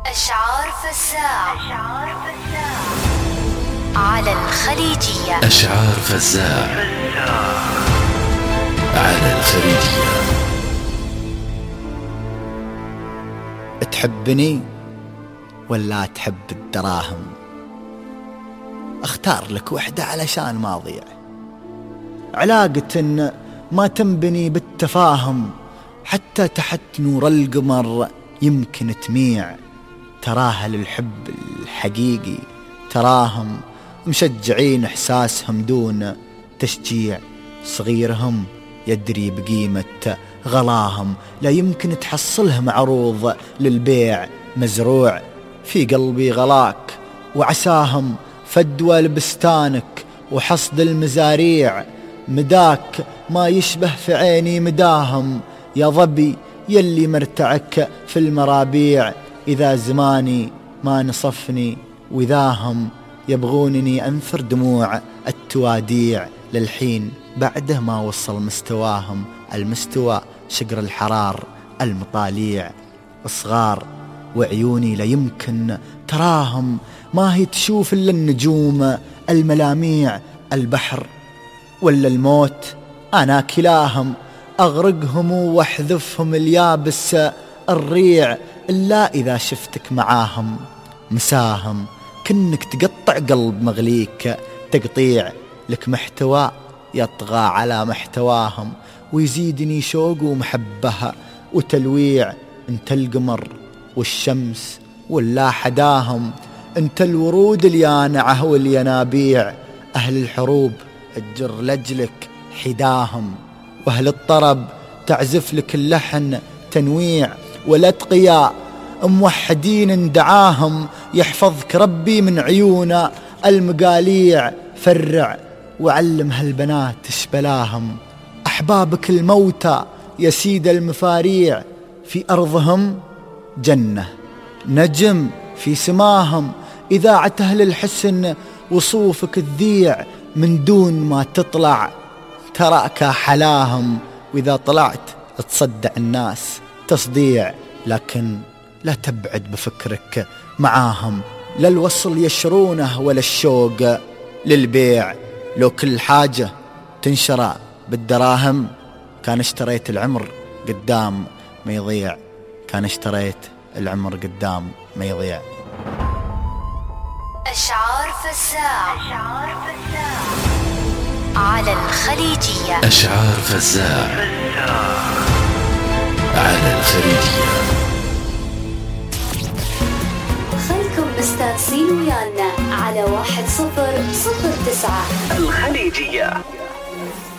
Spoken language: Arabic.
أشعار فزاع على الخليجية. أشعار فزاع على الخليجية. تحبني ولا تحب الدراهم؟ اختار لك وحدة علشان ما اضيع. علاقة ما تنبني بالتفاهم، حتى تحت نور القمر يمكن تميع. تراها للحب الحقيقي، تراهم مشجعين إحساسهم دون تشجيع. صغيرهم يدري بقيمة غلاهم، لا يمكن تحصلهم عروض للبيع. مزروع في قلبي غلاك وعساهم، فدوى لبستانك وحصد المزاريع. مداك ما يشبه في عيني مداهم، يا ظبي يلي مرتعك في المرابيع. إذا زماني ما نصفني وذاهم، يبغونني أنثر دموع التواديع. للحين بعده ما وصل مستواهم، المستوى شقر الحرار المطاليع. صغار وعيوني لا يمكن تراهم، ما هي تشوف إلا النجوم الملاميع. البحر ولا الموت أنا كلاهم، أغرقهم واحذفهم اليابس الريع. إلا إذا شفتك معاهم مساهم، كنك تقطع قلب مغليك تقطيع. لك محتوى يطغى على محتواهم، ويزيدني شوق ومحبة وتلويع. انت القمر والشمس ولا حداهم، انت الورود اليانعة والينابيع. أهل الحروب تجر لجلك حداهم، وأهل الطرب تعزف لك اللحن تنويع. والأتقياء موحدين دعاهم، يحفظك ربي من عيون المقاليع. فرع وعلم هالبنات اشبلاهم، أحبابك الموتى يا سيد المفاريع. في أرضهم جنة نجم في سماهم، إذاعة أهل الحسن وصوفك تذيع. من دون ما تطلع تراك حلاهم، وإذا طلعت تصدع الناس تصديع. لكن لا تبعد بفكرك معاهم، لا الوصل يشرونه ولا الشوق للبيع. لو كل حاجة تنشرى بالدراهم، كان اشتريت العمر قدام ما يضيع. كان اشتريت العمر قدام ما يضيع. أشعار فزاع على الخليجية. أشعار فزاع على الخليجية. خلكم مستانسين ويانا على 1009 الخليجية.